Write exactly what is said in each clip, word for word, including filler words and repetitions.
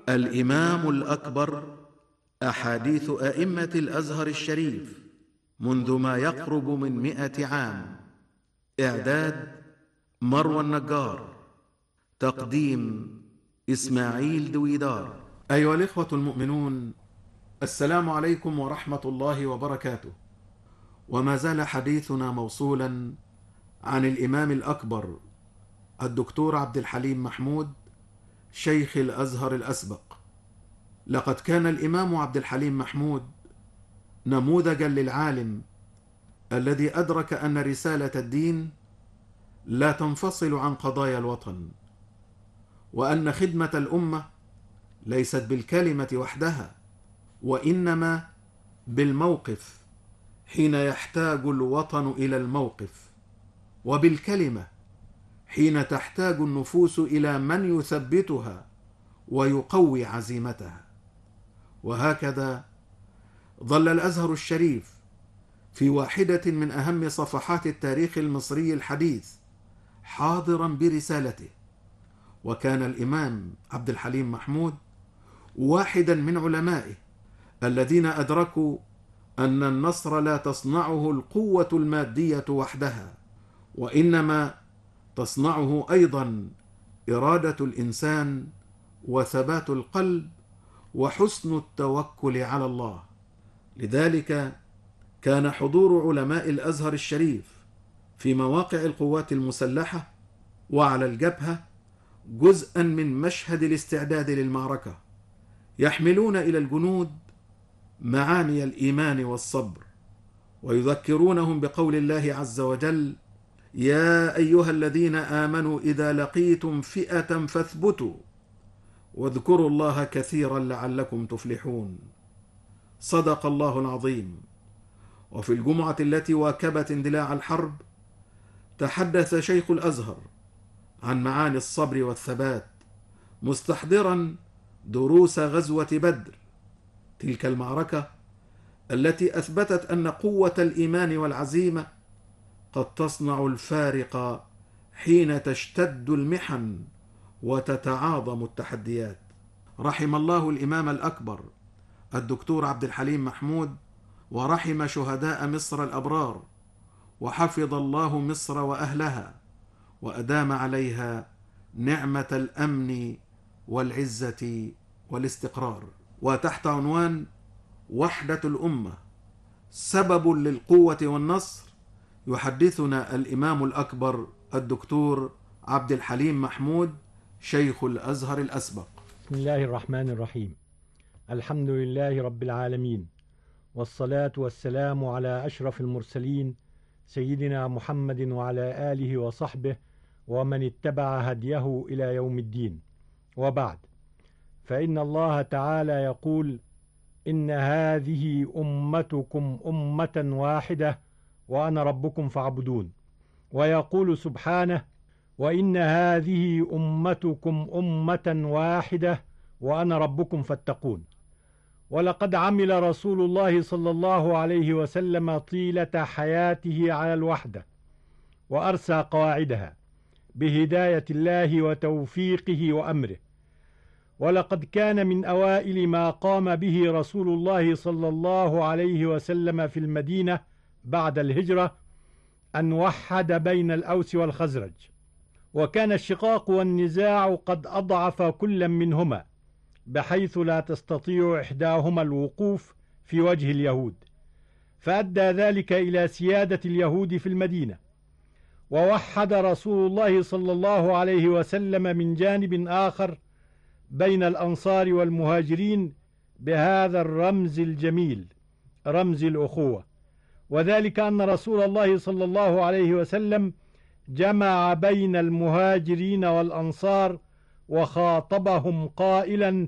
الإمام الأكبر، أحاديث أئمة الأزهر الشريف منذ ما يقرب من مئة عام. إعداد مروى النجار، تقديم إسماعيل دويدار. أيها الإخوة المؤمنون، السلام عليكم ورحمة الله وبركاته. وما زال حديثنا موصولا عن الإمام الأكبر الدكتور عبد الحليم محمود شيخ الأزهر الأسبق. لقد كان الإمام عبد الحليم محمود نموذجا للعالم الذي أدرك أن رسالة الدين لا تنفصل عن قضايا الوطن، وأن خدمة الأمة ليست بالكلمة وحدها، وإنما بالموقف حين يحتاج الوطن إلى الموقف، وبالكلمة حين تحتاج النفوس إلى من يثبتها ويقوي عزيمتها. وهكذا ظل الأزهر الشريف في واحدة من أهم صفحات التاريخ المصري الحديث حاضرا برسالته. وكان الإمام عبد الحليم محمود واحدا من علمائه الذين أدركوا أن النصر لا تصنعه القوة المادية وحدها، وإنما تصنعه أيضا إرادة الإنسان وثبات القلب وحسن التوكل على الله. لذلك كان حضور علماء الأزهر الشريف في مواقع القوات المسلحة وعلى الجبهة جزءا من مشهد الاستعداد للمعركة، يحملون إلى الجنود معاني الإيمان والصبر، ويذكرونهم بقول الله عز وجل: يا أيها الذين آمنوا إذا لقيتم فئة فاثبتوا واذكروا الله كثيرا لعلكم تفلحون. صدق الله العظيم. وفي الجمعة التي واكبت اندلاع الحرب تحدث شيخ الأزهر عن معاني الصبر والثبات، مستحضرا دروس غزوة بدر، تلك المعركة التي أثبتت أن قوة الإيمان والعزيمة قد تصنع الفارق حين تشتد المحن وتتعاظم التحديات. رحم الله الإمام الأكبر الدكتور عبد الحليم محمود، ورحم شهداء مصر الأبرار، وحفظ الله مصر وأهلها، وأدام عليها نعمة الأمن والعزة والاستقرار. وتحت عنوان وحدة الأمة سبب للقوة والنصر يحدثنا الإمام الأكبر الدكتور عبد الحليم محمود شيخ الأزهر الأسبق. بسم الله الرحمن الرحيم. الحمد لله رب العالمين، والصلاة والسلام على أشرف المرسلين سيدنا محمد وعلى آله وصحبه ومن اتبع هديه إلى يوم الدين. وبعد، فإن الله تعالى يقول: إن هذه أمتكم أمة واحدة وأنا ربكم فاعبدون. ويقول سبحانه: وإن هذه أمتكم أمة واحدة وأنا ربكم فاتقون. ولقد عمل رسول الله صلى الله عليه وسلم طيلة حياته على الوحدة، وأرسى قواعدها بهداية الله وتوفيقه وأمره. ولقد كان من أوائل ما قام به رسول الله صلى الله عليه وسلم في المدينة بعد الهجرة أن وحد بين الأوس والخزرج، وكان الشقاق والنزاع قد أضعف كل منهما، بحيث لا تستطيع إحداهما الوقوف في وجه اليهود، فأدى ذلك إلى سيادة اليهود في المدينة. ووحد رسول الله صلى الله عليه وسلم من جانب آخر بين الأنصار والمهاجرين بهذا الرمز الجميل، رمز الأخوة، وذلك أن رسول الله صلى الله عليه وسلم جمع بين المهاجرين والأنصار وخاطبهم قائلا: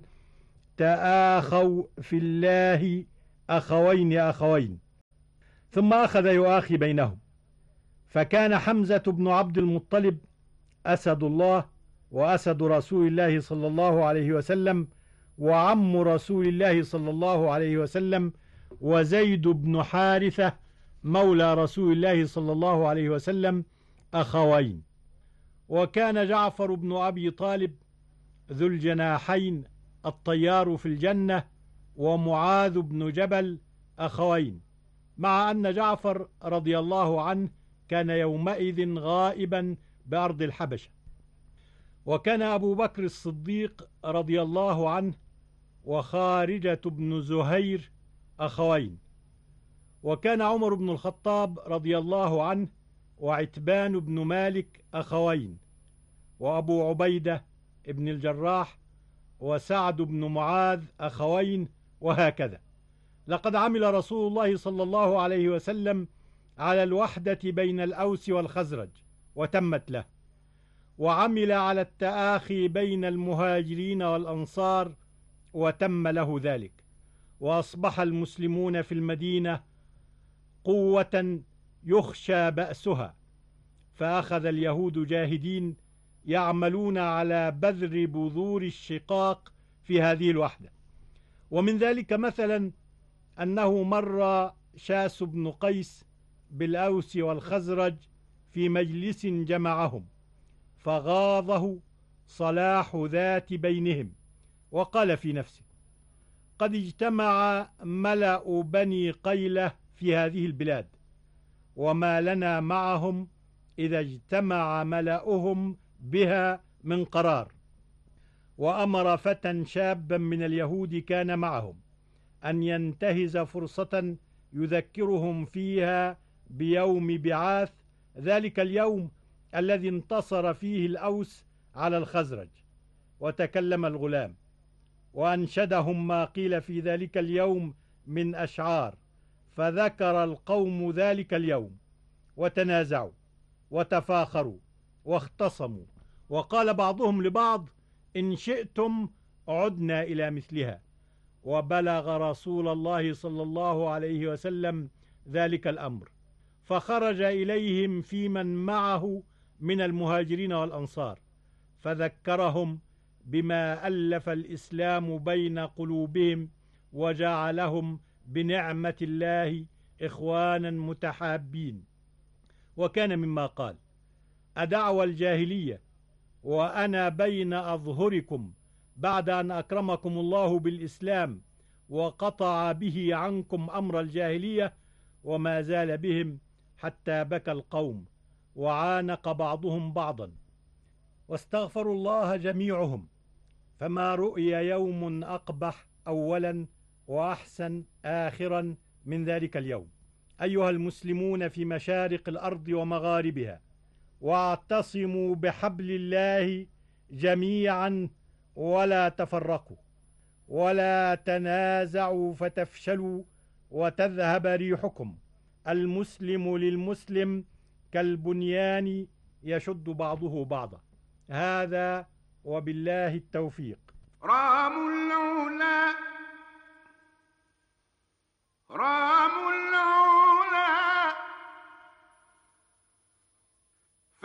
تآخوا في الله أخوين أخوين. ثم أخذ يؤاخي بينهم، فكان حمزة بن عبد المطلب أسد الله وأسد رسول الله صلى الله عليه وسلم، وعم رسول الله صلى الله عليه وسلم، وزيد بن حارثة مولى رسول الله صلى الله عليه وسلم أخوين. وكان جعفر بن أبي طالب ذو الجناحين الطيار في الجنة ومعاذ بن جبل أخوين، مع أن جعفر رضي الله عنه كان يومئذ غائبا بأرض الحبشة. وكان أبو بكر الصديق رضي الله عنه وخارجة بن زهير أخوين. وكان عمر بن الخطاب رضي الله عنه وعتبان بن مالك أخوين، وأبو عبيدة بن الجراح وسعد بن معاذ أخوين، وهكذا. لقد عمل رسول الله صلى الله عليه وسلم على الوحدة بين الأوس والخزرج وتمت له، وعمل على التآخي بين المهاجرين والأنصار وتم له ذلك، وأصبح المسلمون في المدينة قوة يخشى بأسها، فأخذ اليهود جاهدين يعملون على بذر بذور الشقاق في هذه الوحدة. ومن ذلك مثلا أنه مر شاس بن قيس بالأوس والخزرج في مجلس جمعهم، فغاضه صلاح ذات بينهم، وقال في نفسه: قد اجتمع ملأ بني قيلة في هذه البلاد، وما لنا معهم إذا اجتمع ملأهم بها من قرار. وأمر فتى شابا من اليهود كان معهم أن ينتهز فرصة يذكرهم فيها بيوم بعاث، ذلك اليوم الذي انتصر فيه الأوس على الخزرج. وتكلم الغلام وأنشدهم ما قيل في ذلك اليوم من أشعار، فذكر القوم ذلك اليوم وتنازعوا وتفاخروا واختصموا، وقال بعضهم لبعض: إن شئتم عدنا إلى مثلها. وبلغ رسول الله صلى الله عليه وسلم ذلك الأمر، فخرج إليهم في من معه من المهاجرين والأنصار، فذكرهم بما ألف الإسلام بين قلوبهم وجعلهم بنعمة الله إخوانا متحابين. وكان مما قال: أدعوى الجاهلية وأنا بين أظهركم بعد أن أكرمكم الله بالإسلام وقطع به عنكم أمر الجاهلية، وما زال بهم حتى بكى القوم وعانق بعضهم بعضا، واستغفروا الله جميعهم، فما رؤي يوم أقبح أولا وأحسن آخرا من ذلك اليوم. أيها المسلمون في مشارق الأرض ومغاربها، واعتصموا بحبل الله جميعا ولا تفرقوا ولا تنازعوا فتفشلوا وتذهب ريحكم. المسلم للمسلم كالبنيان يشد بعضه بعضا. هذا وبالله التوفيق. رام العلا